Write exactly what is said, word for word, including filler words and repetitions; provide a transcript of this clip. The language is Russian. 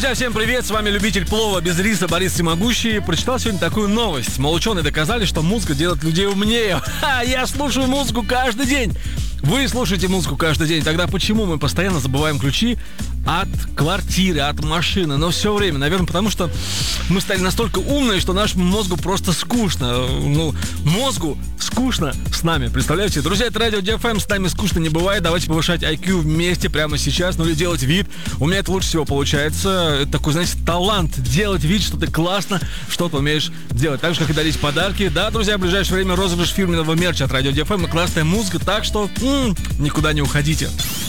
Друзья, всем привет, с вами любитель плова без риса Борис Всемогущий. Прочитал сегодня такую новость. Мол, ученые доказали, что музыка делает людей умнее. Ха, я слушаю музыку каждый день. Вы слушаете музыку каждый день. Тогда почему мы постоянно забываем ключи от квартиры, от машины? Но все время, наверное, потому что мы стали настолько умные, что нашему мозгу просто скучно. Ну, мозгу скучно с нами, представляете? Друзья, это Радио ди эф эм, с нами скучно не бывает. Давайте повышать ай кью вместе прямо сейчас. Ну или делать вид. У меня это лучше всего получается. Это такой, знаете, талант. Делать вид, что ты классно что-то умеешь делать. Так же, как и дарить подарки. Да, друзья, в ближайшее время розыгрыш фирменного мерча от Радио ди эф эм и классная музыка. Так что м-м, никуда не уходите.